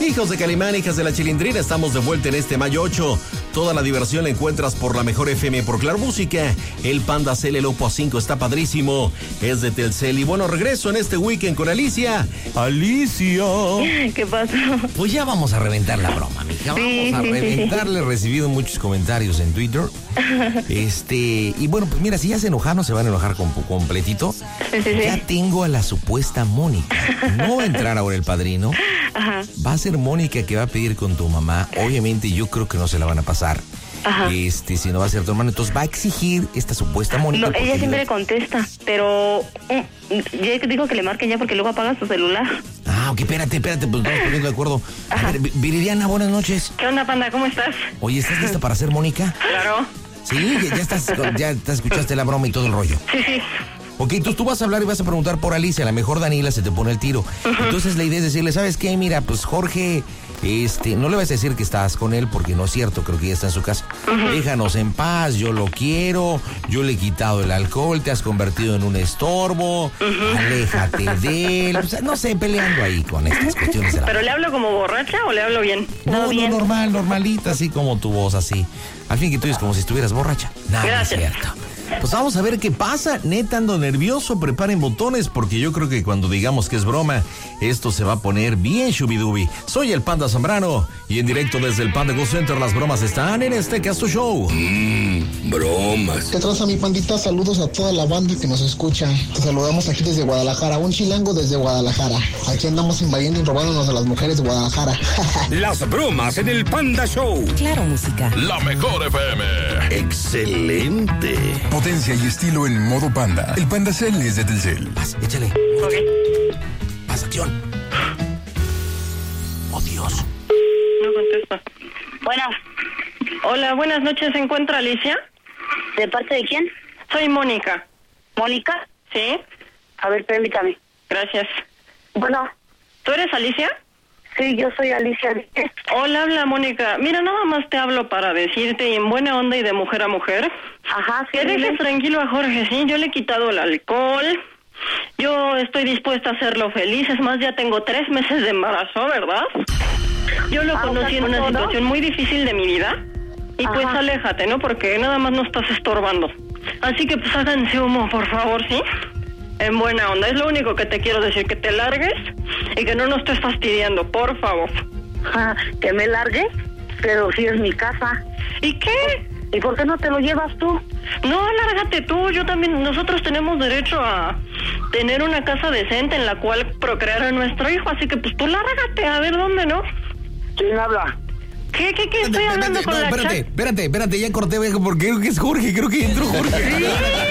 Hijos de Calimán, hijas de la Chilindrina, estamos de vuelta en este mayo 8. Toda la diversión la encuentras por la mejor FM, por Claro Música. El Panda Cel, el Oppo A5 está padrísimo. Es de Telcel. Y bueno, regreso en este weekend con Alicia. Alicia. ¿Qué pasa? Pues ya vamos a reventar la broma, mija. Vamos a reventarle. He recibido muchos comentarios en Twitter. Y bueno, pues mira, si ya se enojaron, se van a enojar completito. Ya tengo a la supuesta Mónica. No va a entrar ahora el padrino. Ajá. Va a ser Mónica que va a pedir con tu mamá. Obviamente yo creo que no se la van a pasar. Ajá. Si no va a ser tu hermano, entonces va a exigir esta supuesta Mónica. No, ella siempre le contesta, pero ya dijo que le marquen ya porque luego apaga su celular. Ah, ok, espérate, pues nos vamos poniendo de acuerdo. A ver, Viridiana, buenas noches. ¿Qué onda, Panda? ¿Cómo estás? Oye, ¿estás lista para ser Mónica? Claro. Sí, ya te escuchaste la broma y todo el rollo. Sí. Ok, entonces tú vas a hablar y vas a preguntar por Alicia. A lo mejor Daniela se te pone el tiro. Entonces la idea es decirle, ¿sabes qué? Mira, pues Jorge, no le vas a decir que estás con él porque no es cierto, creo que ya está en su casa. Déjanos en paz, yo lo quiero, yo le he quitado el alcohol, te has convertido en un estorbo, aléjate de él. O sea, no sé, peleando ahí con estas cuestiones de la... ¿Pero le hablo como borracha o le hablo bien? No, bien. normalita, así como tu voz, así. Al fin que tú eres como si estuvieras borracha. Nada, Gracias. Es cierto. Pues vamos a ver qué pasa. Neta, ando nervioso. Preparen botones porque yo creo que cuando digamos que es broma, esto se va a poner bien shubidubi. Soy el Panda Zambrano y en directo desde el Panda Go Center las bromas están en este Casto Show. Bromas. ¿Qué traza, mi pandita? Saludos a toda la banda que nos escucha. Te saludamos aquí desde Guadalajara, un chilango desde Guadalajara. Aquí andamos invadiendo y robándonos a las mujeres de Guadalajara. Las bromas en el Panda Show. Claro Música. La mejor FM. Excelente. Potencia y estilo en modo Panda. El Panda Cel es de Telcel. Vas, échale. Ok. Vas, acción. Oh, Dios. No contesta. Bueno, Hola, buenas noches. ¿Se encuentra Alicia? ¿de parte de quién? Soy Mónica. ¿Mónica? ¿Sí? A ver, permítame. Gracias. Bueno, ¿Tú eres Alicia? sí, yo soy Alicia. Hola, habla Mónica. Mira, nada más te hablo para decirte, y en buena onda y de mujer a mujer, Ajá, sí. que dime. dejes tranquilo a Jorge, ¿sí? Yo le he quitado el alcohol. Yo estoy dispuesta a hacerlo feliz. Es más, ya tengo 3 meses de embarazo, ¿verdad? Yo lo conocí en una ¿todo? situación muy difícil de mi vida. Y pues Ajá. aléjate, ¿no? Porque nada más no estás estorbando. Así que pues háganse humo, por favor, ¿sí? En buena onda. Es lo único que te quiero decir, que te largues y que no nos estés fastidiando, por favor. Que me largue, pero si es mi casa. ¿Y qué? ¿Y por qué no te lo llevas tú? No, lárgate tú. Yo también, nosotros tenemos derecho a tener una casa decente en la cual procrear a nuestro hijo. Así que pues tú lárgate, a ver dónde, ¿no? ¿Quién habla? ¿Qué? Estoy hablando con la chat. Espérate, ya corté, viejo, porque creo que es Jorge, creo que entró Jorge.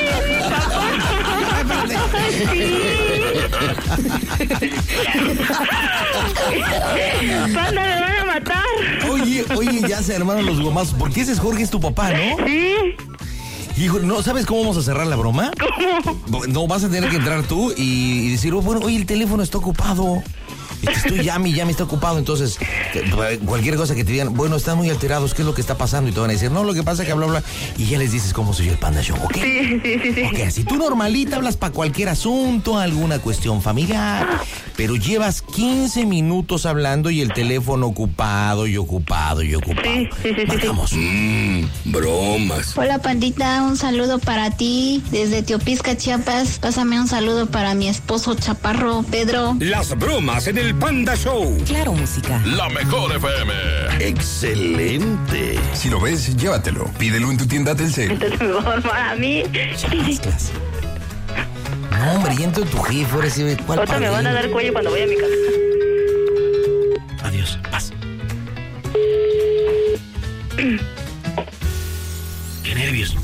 Panda, me van a matar. Oye, ya se armaron los gomazos, porque ese es Jorge, es tu papá, ¿no? Sí. Hijo, ¿no sabes cómo vamos a cerrar la broma? ¿Cómo? No, vas a tener que entrar tú y decir, bueno, oye, el teléfono está ocupado. Estoy llame está ocupado, entonces cualquier cosa que te digan, bueno, están muy alterados, ¿qué es lo que está pasando? Y te van a decir, no, lo que pasa es que bla, y ya les dices cómo soy el Panda Show, ¿ok? Sí. Ok, si tú normalita hablas para cualquier asunto, alguna cuestión familiar, pero llevas 15 minutos hablando y el teléfono ocupado. Sí. Marcamos. Bromas. Hola pandita, un saludo para ti desde Teopisca, Chiapas. Pásame un saludo para mi esposo chaparro, Pedro. Las bromas en el Panda Show. Claro Música. La mejor FM. Excelente. Si lo ves, llévatelo. Pídelo en tu tienda Telcel. Entonces mejor para mí. Clase. No, hombre, ya entró tu jefe, ahora sí, ¿cuál Otra me padrino? van a dar cuello cuando vaya a mi casa. Adiós, paz. Qué nervios.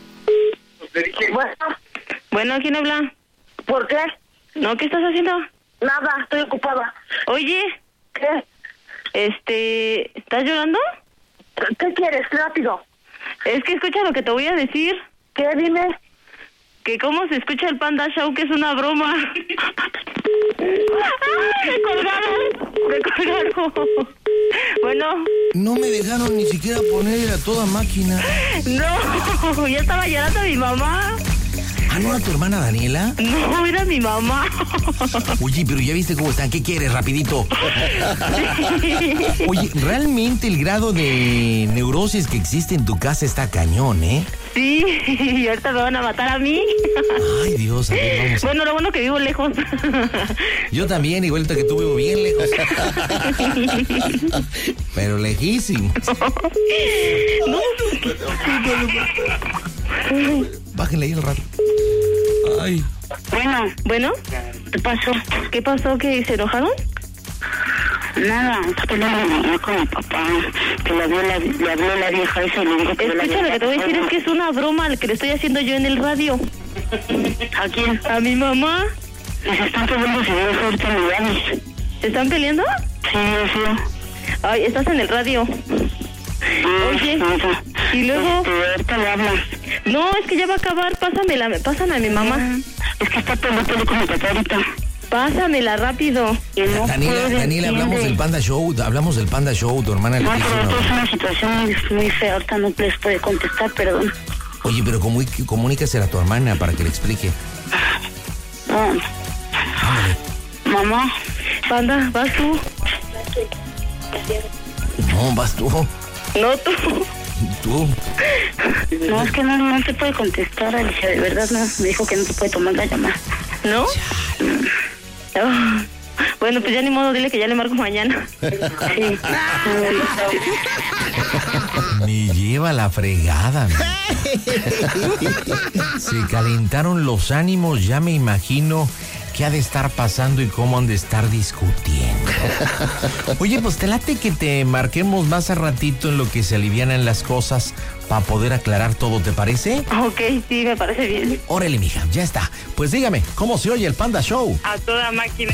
Bueno, ¿quién habla? ¿Por qué? No, ¿qué estás haciendo? Nada, estoy ocupada. Oye, ¿Qué? ¿estás llorando? ¿Qué quieres? Rápido. Es que escucha lo que te voy a decir. ¿Qué? Dime. Que cómo se escucha el Panda Show, que es una broma. ¡Ah, me colgaron! Bueno. No me dejaron ni siquiera poner a toda máquina. No, ya estaba llorando mi mamá. Ah, ¿no era tu hermana Daniela? No, era mi mamá. Oye, pero ya viste cómo están. ¿Qué quieres, rapidito? Oye, realmente el grado de neurosis que existe en tu casa está cañón, ¿eh? Sí, y ahorita me van a matar a mí. Ay, Dios, a ver, vamos. Bueno, lo bueno que vivo lejos. Yo también, igualito que tú, vivo bien lejos. Pero lejísimo. No. Bájenle ahí el rato. Ay. Bueno, ¿Qué pasó? ¿qué pasó? ¿Que se enojaron? Nada, es que no con mi papá, que le habló la vieja esa y le dijo que Escucha, lo que te voy a decir es que es una broma que le estoy haciendo yo en el radio. ¿A quién? ¿A mi mamá? Les están peleando si yo ahorita me llames. ¿Se están peleando? Sí, sí. Ay, estás en el radio. Oye, y luego... ahorita le hablas. No, es que ya va a acabar, pásame a mi mamá. Es que está peleando con mi papá ahorita. Pásamela rápido. No Daniela, hablamos del Panda Show, tu hermana. No, pero es una situación muy fea, ahorita no les puede contestar, perdón. Oye, pero comunícasela a tu hermana para que le explique. No. Ándale. Mamá. Panda, ¿vas tú? No, vas tú. No, tú. Tú. No, es que no te puede contestar, Alicia, de verdad no. Me dijo que no te puede tomar la llamada. ¿No? Oh. Bueno, pues ya ni modo, dile que ya le marco mañana. Sí. Me lleva la fregada. Se calentaron los ánimos, ya me imagino qué ha de estar pasando y cómo han de estar discutiendo. Oye, pues te late que te marquemos más a ratito en lo que se alivianan las cosas para poder aclarar todo, ¿te parece? Ok, sí, me parece bien. Órale, mija, ya está. Pues dígame, ¿cómo se oye el Panda Show? A toda máquina.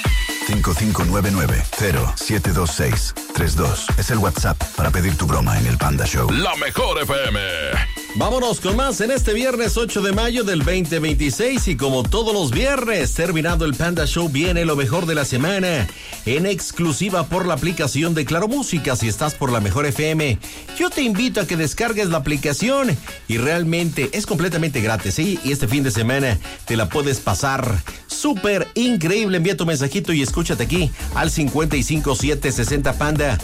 5599-072632 es el WhatsApp para pedir tu broma en el Panda Show. La mejor FM. Vámonos con más en este viernes 8 de mayo del 2026 y como todos los viernes, terminado el Panda Show, viene lo mejor de la semana en exclusiva por la aplicación de Claro Música. Si estás por la mejor FM, yo te invito a que descargues la aplicación y realmente es completamente gratis, ¿sí? Y este fin de semana te la puedes pasar súper increíble. Envía tu mensajito y escúchate aquí al 55760 Panda.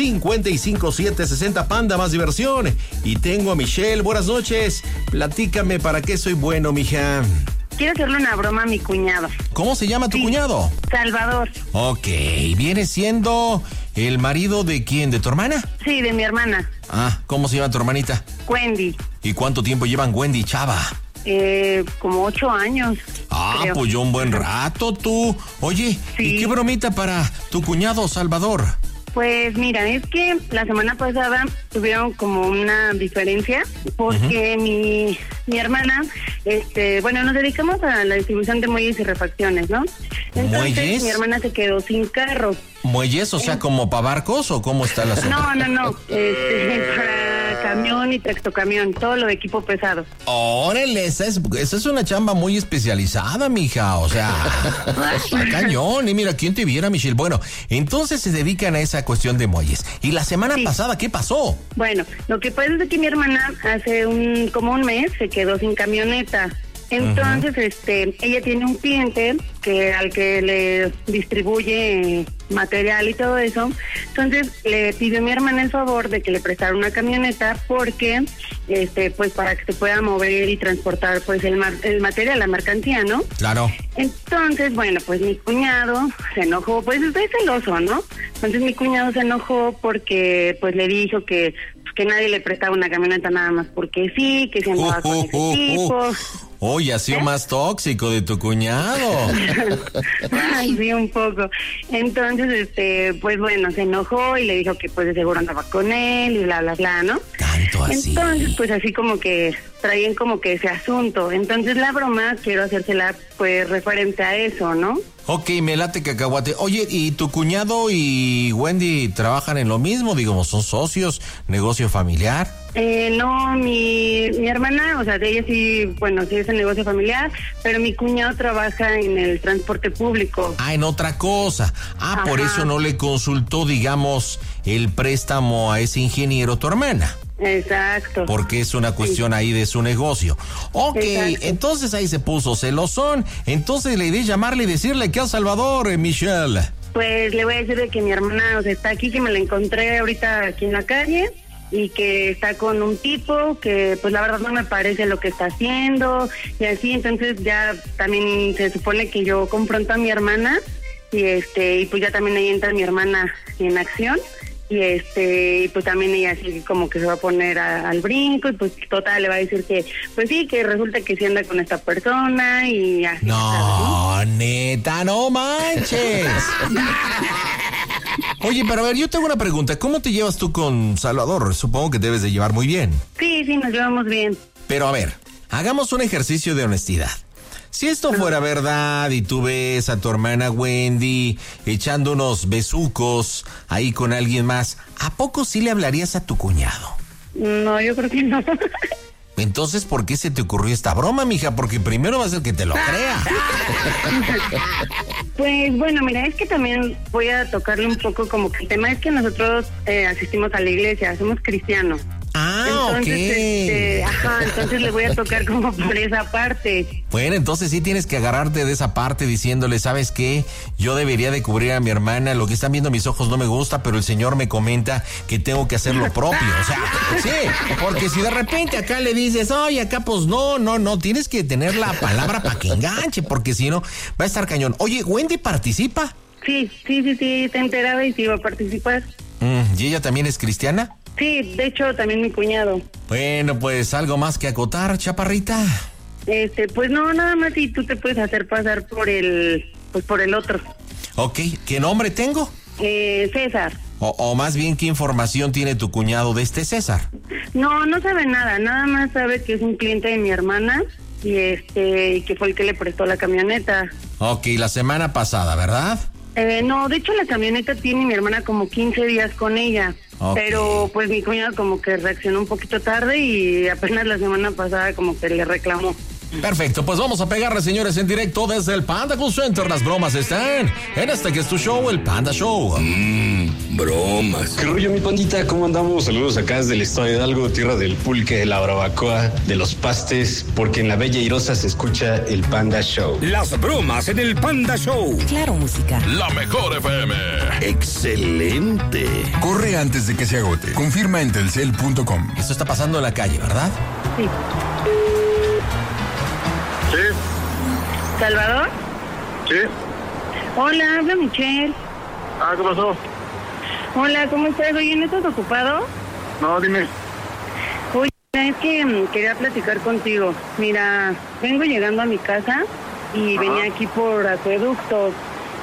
55760 Panda, más diversión. Y tengo a Michelle. Buenas noches. Platícame para qué soy bueno, mija. Quiero hacerle una broma a mi cuñado. ¿Cómo se llama tu cuñado? Salvador. Ok, ¿viene siendo el marido de quién? ¿De tu hermana? Sí, de mi hermana. Ah, ¿cómo se llama tu hermanita? Wendy. ¿Y cuánto tiempo llevan Wendy y Chava? Como 8 años. Ah, creo. pues yo un buen rato, tú. Oye, Sí. ¿y qué bromita para tu cuñado Salvador? Pues mira, es que la semana pasada tuvieron como una diferencia porque mi hermana, bueno, nos dedicamos a la distribución de muelles y refacciones, ¿no? Entonces ¿Muelles? mi hermana se quedó sin carro. ¿Muelles, o sea, como para barcos o cómo está la zona? No, para camión y tractocamión, todo lo de equipo pesado. Órale, esa es una chamba muy especializada, mija, o sea, está cañón. Y mira, ¿quién te viera, Michelle? Bueno, entonces se dedican a esa cuestión de muelles. ¿Y la semana pasada qué pasó? Bueno, lo que pasa es que mi hermana hace como un mes se quedó sin camioneta. Entonces, ella tiene un cliente al que le distribuye material y todo eso. Entonces, le pidió a mi hermana el favor de que le prestara una camioneta porque, pues, para que se pueda mover y transportar, pues, el material, la mercancía, ¿no? Claro. Entonces, bueno, pues mi cuñado se enojó, pues estoy celoso, ¿no? Entonces mi cuñado se enojó porque, pues, le dijo que nadie le prestaba una camioneta nada más porque sí, que se andaba con ese tipo. Oye, ha sido más tóxico de tu cuñado. Ay, sí, un poco. Entonces, pues bueno, se enojó y le dijo que pues de seguro andaba con él y bla, bla, bla, ¿no? Tanto así. Entonces, pues así como que traían como que ese asunto. Entonces la broma quiero hacérsela pues referente a eso, ¿no? Ok, me late cacahuate. Oye, ¿y tu cuñado y Wendy trabajan en lo mismo? Digamos, ¿son socios? ¿Negocio familiar? No, mi hermana, o sea, de ella sí, bueno, sí es el negocio familiar, pero mi cuñado trabaja en el transporte público. Ah, en otra cosa. Ah, por Ajá. eso no le consultó, digamos, el préstamo a ese ingeniero tu hermana. Exacto. Porque es una cuestión ahí de su negocio. Ok, exacto. Entonces ahí se puso celosón. Entonces la idea es llamarle y decirle que a Salvador, Michelle. Pues le voy a decir de que mi hermana, o sea, está aquí, que me la encontré ahorita aquí en la calle y que está con un tipo que pues la verdad no me parece lo que está haciendo y así. Entonces ya también se supone que yo confronto a mi hermana y pues ya también ahí entra mi hermana en acción. Y pues también ella así como que se va a poner al brinco y pues total le va a decir que pues sí, que resulta que sí anda con esta persona y así. No, neta, no manches. Oye, pero a ver, yo tengo una pregunta. ¿Cómo te llevas tú con Salvador? Supongo que debes de llevar muy bien. Sí, nos llevamos bien. Pero a ver, hagamos un ejercicio de honestidad. Si esto fuera verdad y tú ves a tu hermana Wendy echando unos besucos ahí con alguien más, ¿a poco sí le hablarías a tu cuñado? No, yo creo que no. Entonces, ¿por qué se te ocurrió esta broma, mija? Porque primero va a ser que te lo crea. Pues bueno, mira, es que también voy a tocarle un poco como que el tema es que nosotros asistimos a la iglesia, somos cristianos. Entonces, entonces le voy a tocar como por esa parte. Bueno, entonces sí tienes que agarrarte de esa parte diciéndole, ¿sabes qué? Yo debería de cubrir a mi hermana, lo que están viendo mis ojos no me gusta, pero el Señor me comenta que tengo que hacer lo propio, o sea, sí, porque si de repente acá le dices, oye, acá pues no, tienes que tener la palabra para que enganche, porque si no, va a estar cañón. Oye, ¿Wendy participa? Sí, te enteraba y sí iba a participar. ¿Y ella también es cristiana? Sí, de hecho, también mi cuñado. Bueno, pues, ¿algo más que acotar, chaparrita? Pues no, nada más si tú te puedes hacer pasar por el otro. Ok, ¿qué nombre tengo? César. O más bien, ¿qué información tiene tu cuñado de este César? No sabe nada más sabe que es un cliente de mi hermana y que fue el que le prestó la camioneta. Ok, la semana pasada, ¿verdad? No, de hecho la camioneta tiene mi hermana como 15 días con ella. Okay. Pero pues mi cuñado como que reaccionó un poquito tarde y apenas la semana pasada como que le reclamó. Perfecto, pues vamos a pegarle, señores, en directo desde el Panda Cool Center. Las bromas están en este que es tu show, el Panda Show. Bromas. ¿Qué rollo, mi pandita? ¿Cómo andamos? Saludos acá desde el estado de Hidalgo, tierra del pulque, de la barbacoa, de los pastes, porque en la Bella Irosa se escucha el Panda Show. Las bromas en el Panda Show. Claro, música. La mejor FM. Excelente. Corre antes de que se agote. Confirma en telcel.com. Esto está pasando en la calle, ¿verdad? Sí. Sí. ¿Salvador? Sí. Hola, habla Michelle. ¿Qué pasó? Hola, ¿cómo estás? Oye, ¿no estás ocupado? No, dime. Oye, es que quería platicar contigo. Mira, vengo llegando a mi casa y venía aquí por Acueductos.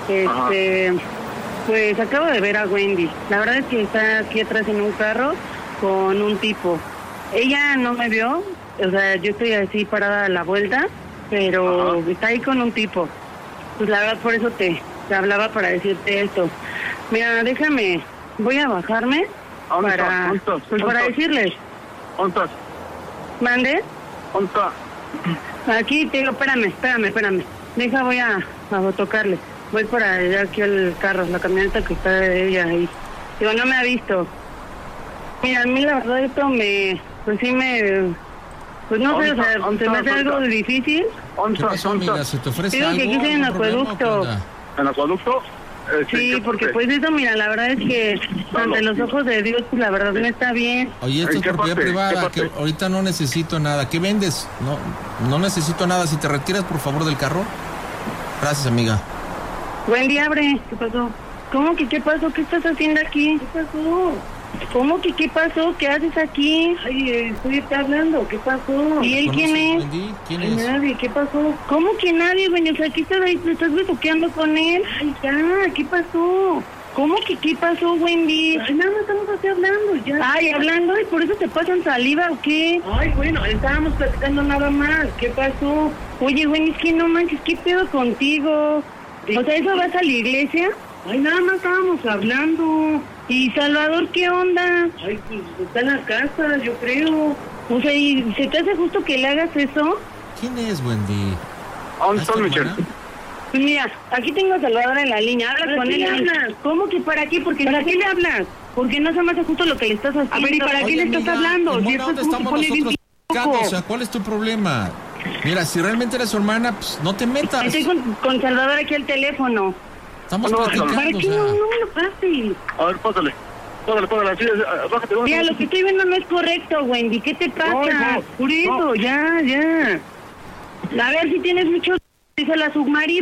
Pues acabo de ver a Wendy. La verdad es que está aquí atrás en un carro con un tipo. Ella no me vio, o sea, yo estoy así parada a la vuelta, pero está ahí con un tipo. Pues la verdad por eso te hablaba para decirte esto. Mira, déjame, voy a bajarme para decirles. ¿Dónde estás? ¿Mande? ¿Dónde estás? Aquí te digo, espérame. Deja, voy a tocarle. Voy para allá aquí el carro, la camioneta que está de ella ahí. Digo, no me ha visto. Mira, a mí la verdad esto pues no sé, o sea, se me hace algo difícil. Mira, se te ofrece digo algo. Que aquí estoy en Acueducto. ¿En Acueducto? Sí, porque pues eso, mira, la verdad es que ante los ojos de Dios, pues la verdad no está bien. Oye, esto es propiedad privada, que ahorita no necesito nada. ¿Qué vendes? No necesito nada. Si te retiras, por favor, del carro. Gracias, amiga. Buen día, abre. ¿Qué pasó? ¿Cómo que qué pasó? ¿Qué estás haciendo aquí? ¿Qué pasó? ¿Cómo que qué pasó? ¿Qué haces aquí? Ay, estoy hablando. ¿Qué pasó? ¿Y él quién es? ¿Quién es? Nadie. ¿Qué pasó? ¿Cómo que nadie, güey? O sea, aquí estás ahí, te estás besuqueando con él. Ay, ya, ¿qué pasó? ¿Cómo que qué pasó, Wendy? Ay, nada más estamos así hablando, ya. Ay, hablando, ¿y por eso te pasan saliva o qué? Ay, bueno, estábamos platicando nada más. ¿Qué pasó? Oye, Wendy, es que no manches, ¿qué pedo contigo? O sea, ¿eso vas a la iglesia? Ay, nada más estábamos hablando. ¿Y Salvador qué onda? Ay, pues está en la casa, yo creo. O sea, ¿y se te hace justo que le hagas eso? ¿Quién es, Wendy? ¿Dónde estás, Michelle? Pues mira, aquí tengo a Salvador en la línea. Habla con él. Hablas? ¿Cómo que para qué? ¿Para qué le hablas? Porque no se me hace justo lo que le estás haciendo. A ver, ¿y para qué le estás hablando? Si ¿dónde estamos nosotros platicando? O sea, ¿cuál es tu problema? Mira, si realmente eres su hermana, pues no te metas. Estoy con Salvador aquí al teléfono. Estamos platicando. ¿Para qué no me lo pases? A ver, pásale. Pásale, así, bájate. Mira, lo que estoy viendo no es correcto, Wendy. ¿Qué te pasa? No, por eso, ya. A ver si tienes mucho... Dice la submarido.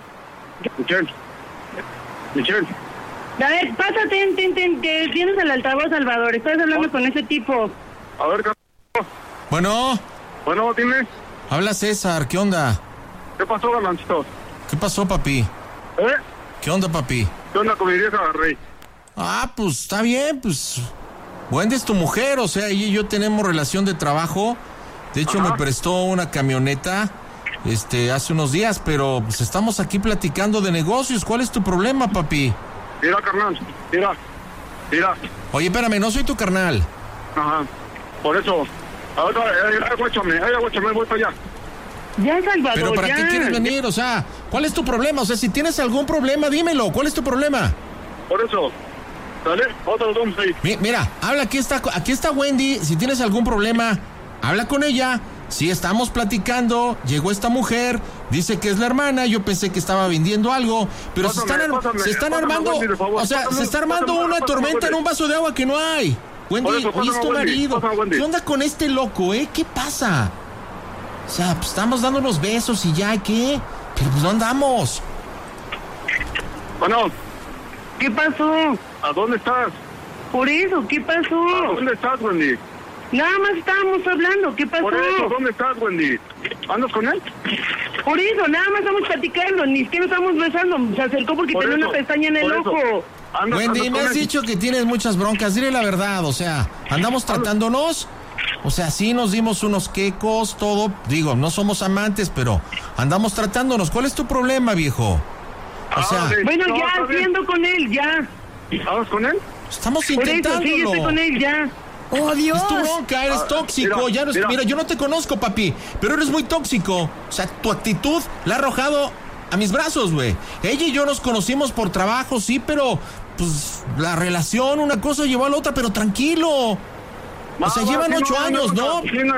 Michelle. A ver, pásate, que tienes el altavoz, Salvador. Estás hablando con ese tipo. A ver, Bueno, dime. habla César, ¿qué onda? ¿Qué pasó, Galancito? ¿Qué pasó, papi? ¿Qué onda, papi? ¿Qué onda con mi vieja, Rey? Ah, pues está bien, pues Wendy es tu mujer, o sea, ella y yo tenemos relación de trabajo. De hecho, me prestó una camioneta hace unos días, pero pues estamos aquí platicando de negocios. ¿Cuál es tu problema, papi? Mira, carnal, mira. Oye, espérame, no soy tu carnal. Ajá, por eso. Aguáchame, voy para allá. Ya, Salvador, ¿Pero para qué quieres venir? O sea, ¿cuál es tu problema? O sea, si tienes algún problema, dímelo. ¿Cuál es tu problema? Por eso. Dale, otro vamos ahí. Mira, habla, aquí está Wendy. Si tienes algún problema, habla con ella. Sí, estamos platicando, llegó esta mujer, dice que es la hermana, yo pensé que estaba vendiendo algo, pero se están armando, Wendy, o sea, se está armando una tormenta en un vaso de agua que no hay. Wendy, hoy es tu marido. ¿Qué onda con este loco, ¿Qué pasa? O sea, pues estamos dando unos besos y ya, ¿qué? Pero pues no andamos. Bueno. ¿Qué pasó? ¿A dónde estás? Por eso, ¿qué pasó? ¿A dónde estás, Wendy? Nada más estábamos hablando, ¿qué pasó? Por eso, ¿dónde estás, Wendy? ¿Andas con él? Por eso, nada más estamos platicando, ni siquiera estamos besando. Se acercó porque tenía una pestaña en el ojo. Wendy, me has dicho que tienes muchas broncas, dile la verdad, o sea, andamos tratándonos, o sea, sí nos dimos unos quecos, todo, digo, no somos amantes, pero andamos tratándonos. ¿Cuál es tu problema, viejo? O sea... Bueno, ya, haciendo con él, ya. ¿Hablas con él? Estamos intentándolo. Por eso, sí, yo estoy con él, ya. ¡Oh, Dios! Es tu bronca, eres tóxico. Mira, yo no te conozco, papi, pero eres muy tóxico. O sea, tu actitud la ha arrojado a mis brazos, güey. Ella y yo nos conocimos por trabajo, sí, pero pues la relación, una cosa llevó a la otra, pero tranquilo. O sea, llevan 8 años, ¿no?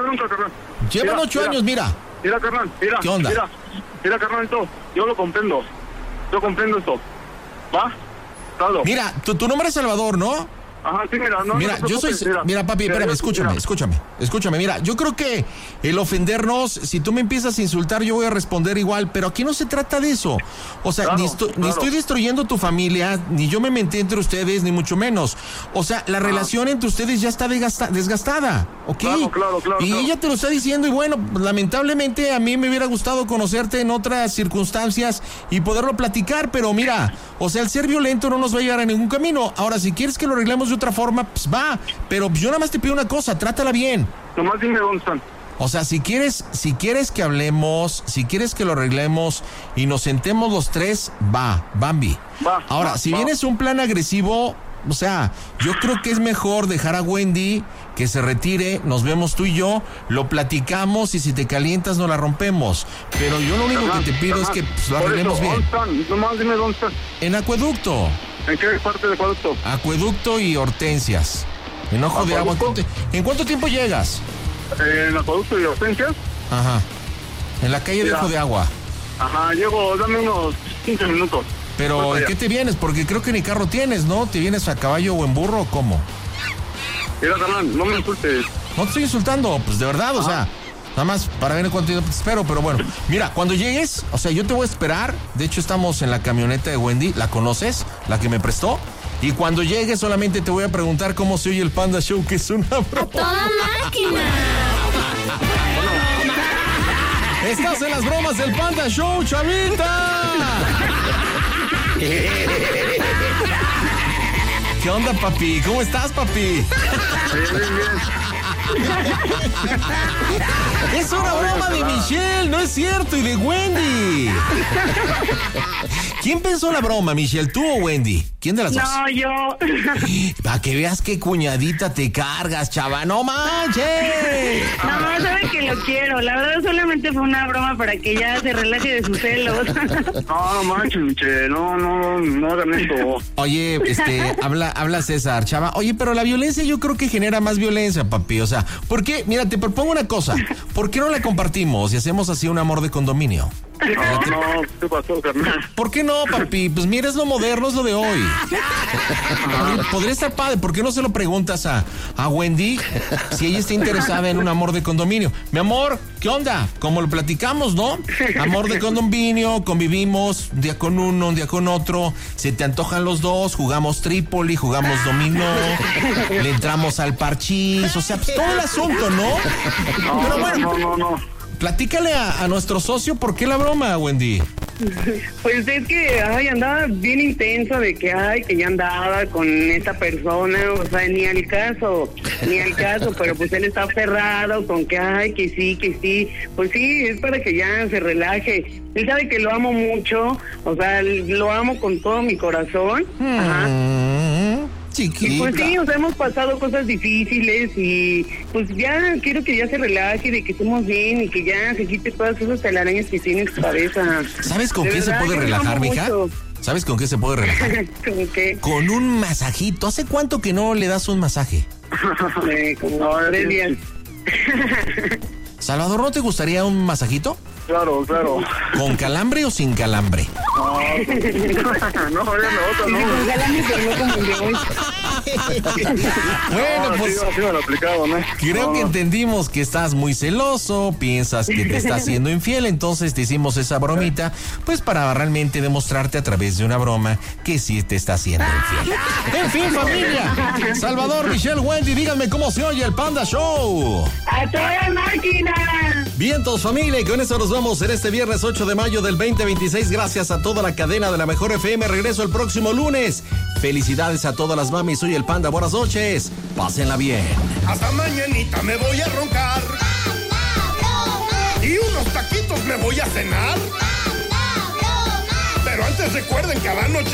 Llevan 8 años, mira. Mira, carnal, mira. ¿Qué onda? Mira, carnalito, yo lo comprendo. Yo comprendo esto. ¿Va? Claro. Mira, tu nombre es Salvador, ¿no? Ajá, sí, mira, no. Mira, yo soy... Mira, papi, espérame, escúchame. Mira, yo creo que el ofendernos, si tú me empiezas a insultar, yo voy a responder igual, pero aquí no se trata de eso. O sea, ni estoy destruyendo tu familia, ni yo me metí entre ustedes, ni mucho menos. O sea, la relación entre ustedes ya está desgastada, ¿ok? Claro. Y ella te lo está diciendo, y bueno, lamentablemente a mí me hubiera gustado conocerte en otras circunstancias y poderlo platicar, pero mira, o sea, el ser violento no nos va a llevar a ningún camino. Ahora, si quieres que lo arreglemos de otra forma, pues va, pero yo nada más te pido una cosa, trátala bien. Nomás dime dónde están. O sea, si quieres que hablemos, si quieres que lo arreglemos y nos sentemos los tres, va, Bambi. Ahora, si vienes un plan agresivo, o sea, yo creo que es mejor dejar a Wendy que se retire, nos vemos tú y yo, lo platicamos y si te calientas no la rompemos. Pero yo lo único que te pido es que pues, lo arreglemos bien. ¿Dónde están? Nomás dime dónde están. En Acueducto. ¿En qué parte de Acueducto? Acueducto y Hortensias. En Ojo de Agua. ¿En cuánto tiempo llegas? En Acueducto y Hortensias. Ajá. En la calle de Ojo de Agua. Ajá, llego, dame unos 15 minutos. Pero, ¿en qué te vienes? Porque creo que ni carro tienes, ¿no? ¿Te vienes a caballo o en burro o cómo? Mira, carnal, no me insultes. No te estoy insultando, pues de verdad, o sea... Nada más para ver en cuánto tiempo te espero, pero bueno. Mira, cuando llegues, o sea, yo te voy a esperar. De hecho, estamos en la camioneta de Wendy. ¿La conoces? La que me prestó. Y cuando llegues, solamente te voy a preguntar cómo se oye el Panda Show, que es una broma. ¡A toda máquina! Estás en las bromas del Panda Show, chavita. ¿Qué onda, papi? ¿Cómo estás, papi? Bien. Es una broma de Michelle, no es cierto, y de Wendy. ¿Quién pensó la broma, Michelle? ¿Tú o Wendy? ¿Quién de las dos? No, yo. Para que veas qué cuñadita te cargas, chava. ¡No manches! No, sabe que lo quiero. La verdad solamente fue una broma para que ya se relaje de sus celos. No manches, Michelle, no hagan esto. Oye, habla César, chava. Oye, pero la violencia yo creo que genera más violencia, papi. O sea, ¿por qué? Mira, te propongo una cosa. ¿Por qué no la compartimos y hacemos así un amor de condominio? No, ¿qué pasó, carnal? ¿Por qué no, papi? Pues mira, es lo moderno, es lo de hoy. Podría estar padre. ¿Por qué no se lo preguntas a Wendy si ella está interesada en un amor de condominio? Mi amor, ¿qué onda? Como lo platicamos, ¿no? Amor de condominio, convivimos un día con uno, un día con otro. Se te antojan los dos, jugamos Trípoli, jugamos dominó, le entramos al parchís. O sea, pues todo el asunto, ¿no? Pero bueno, no. Platícale a nuestro socio por qué la broma, Wendy. Pues es que, andaba bien intenso de que, que ya andaba con esta persona, o sea, ni al caso, pero pues él está aferrado con que, que sí, pues sí, es para que ya se relaje. Él sabe que lo amo mucho, o sea, lo amo con todo mi corazón. Ajá. Chiquita. Y pues sí, o sea, hemos pasado cosas difíciles y pues ya quiero que ya se relaje, de que estemos bien y que ya se quite todas esas telarañas que tiene en su cabeza. ¿Sabes con qué se puede relajar, mija? ¿Sabes con qué se puede relajar? ¿Con qué? Con un masajito. ¿Hace cuánto que no le das un masaje? Como 3 días. Salvador, ¿no te gustaría un masajito? Claro. ¿Con calambre o sin calambre? No, ya no. Con calambre, pero no como el de hoy. Bueno, pues sí me lo aplicado, ¿no? Creo que entendimos que estás muy celoso, piensas que te está haciendo infiel, entonces te hicimos esa bromita, pues para realmente demostrarte a través de una broma que sí te está haciendo infiel. En fin, familia. Salvador, Michelle, Wendy, díganme cómo se oye el Panda Show. ¡A toda máquina! Vientos, familia, y con eso nos vamos en este viernes 8 de mayo del 2026. Gracias a toda la cadena de la Mejor FM. Regreso el próximo lunes. Felicidades a todas las mamis. Soy el Panda. Buenas noches. Pásenla bien. Hasta mañanita me voy a roncar. Y unos taquitos me voy a cenar. Pero antes recuerden, cada noche